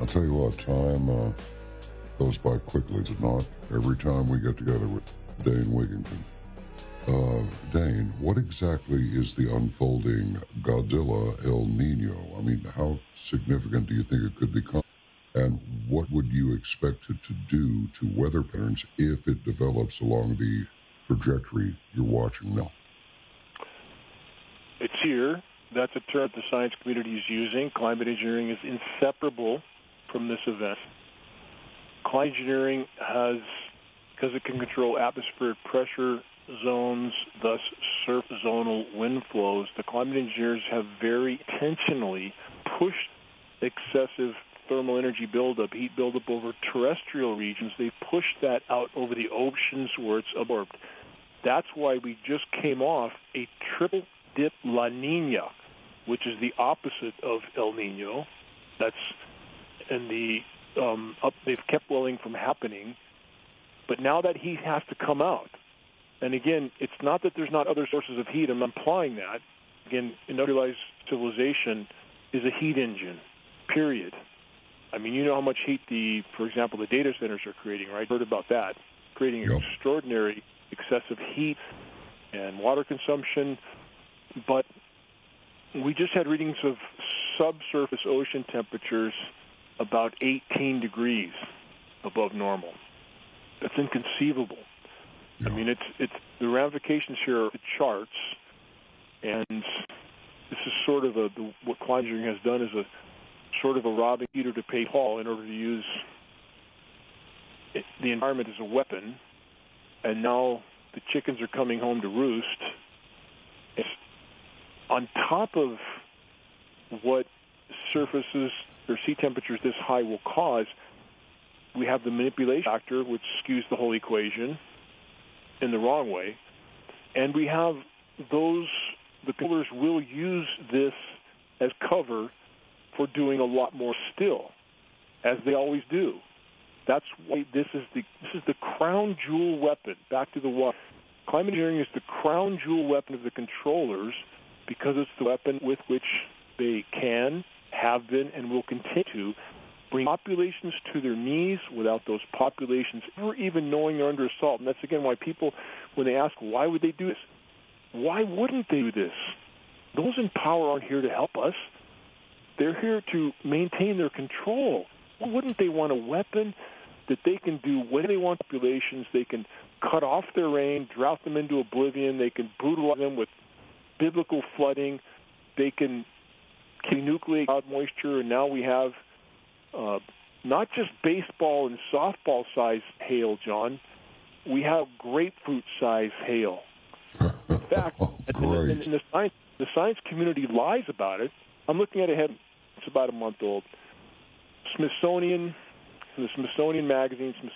I'll tell you what, time goes by quickly, does it not? Every time we get together with Dane Wigington. Dane, what exactly is the unfolding Godzilla El Nino? I mean, how significant do you think it could become? And what would you expect it to do to weather patterns if it develops along the trajectory you're watching now? It's here. That's a term the science community is using. Climate engineering is inseparable from this event. Climate engineering has, because it can control atmospheric pressure zones, thus surface zonal wind flows, the climate engineers have very intentionally pushed excessive thermal energy buildup, heat buildup over terrestrial regions. They pushed that out over the oceans where it's absorbed. That's why we just came off a triple dip La Nina, which is the opposite of El Nino. That's and they've kept welling from happening, but now that heat has to come out. And again, it's not that there's not other sources of heat. I'm implying that. Again, industrialized civilization is a heat engine, period. I mean, you know how much heat for example, the data centers are creating, right? Heard about that, creating extraordinary excessive heat and water consumption. But we just had readings of subsurface ocean temperatures about 18 degrees above normal. That's inconceivable. I mean, it's the ramifications here are the charts, and this is sort of what climate engineering has done is a sort of a robbing Peter to pay Paul in order to use the environment as a weapon, and now the chickens are coming home to roost. It's on top of what surfaces or sea temperatures this high will cause, we have the manipulation factor, which skews the whole equation in the wrong way. And we have the controllers will use this as cover for doing a lot more still, as they always do. That's why this is the crown jewel weapon. Back to the water. Climate engineering is the crown jewel weapon of the controllers because it's the weapon with which they can, have been, and will continue to bring populations to their knees without those populations ever even knowing they're under assault. And that's, again, why people, when they ask, why would they do this? Why wouldn't they do this? Those in power aren't here to help us. They're here to maintain their control. Why wouldn't they want a weapon that they can do when they want populations? They can cut off their rain, drought them into oblivion. They can brutalize them with biblical flooding. They can nucleate cloud moisture, and now we have not just baseball and softball size hail, John. We have grapefruit size hail. In fact, and the science community lies about it. I'm looking at a head. It's about a month old. The Smithsonian magazine,